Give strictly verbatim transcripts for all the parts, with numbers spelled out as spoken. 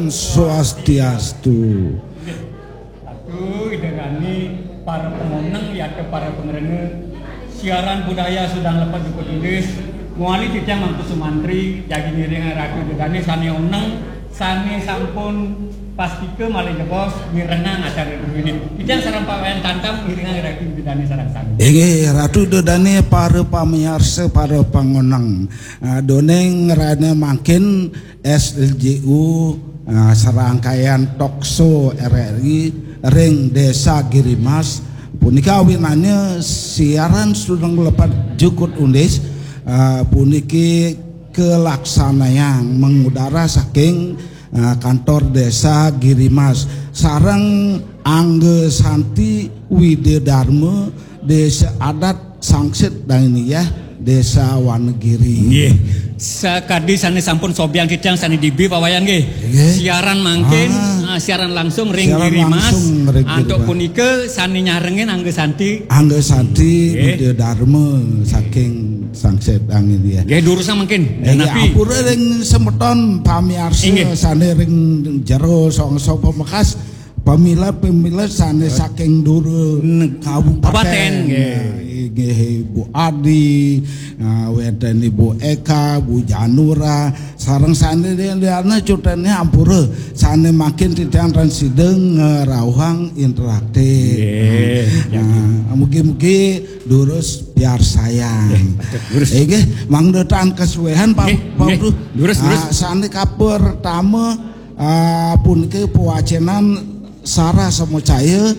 Om Swastiastu. Satu idegani para pemenang ya ke para pengrene siaran budaya sudah lepas di Kudus. Muali titiang Mangku Sumantri jadi niring ratu idegani sani oneng sani sampun pastike malih bos mirenang acara ini. Titiang sareng pawean tantam niring ratu idegani sareng sami. Inggih Ratu Dedane para pamirsa para pangonang. Uh, doneng ngerana makin S L J U uh, serangkaian talkshow R R I ring Desa Girimas punika winane siaran sudah lepat jukut undis uh, puniki kelaksanaan mengudara saking uh, kantor Desa Girimas sareng Angge Santi Widedarma Desa Adat Sangsit dan ini ya Desa Wanegiri. Nggih. Sakadi sane sampun sobiang kicang sane dibi pawayan nggih. Siaran mangkin ah. uh, siaran langsung ring Girimas. Antuk punika sane nyarengin Angge Santi. Angge Santi Widedarma saking Sangsit angin ya. Nggih durusan mungkin. Ya apura ring semeton pamirsa sane ring jero songso pemekas pamila-pamila sane saking duru kabupaten nggih Bu Adi, weten Ibu Eka, Bu Janura, sareng sane liana cutene ampura sane makin titiang ransideng ngerawang interaktif. Nah, mugi-mugi durus biar sayang. Nggih, mangdetan kesuwehan Pak Pak durus sane kapur pertama puniki pewacenan Sarah Samocaya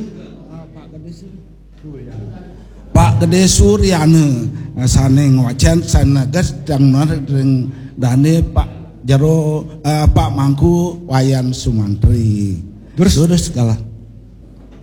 Pak Gede Suryana sane ngwacan sanagas dang ring dane Pak Jaro uh, Pak Mangku Wayan Sumantri. Terus terus kalah.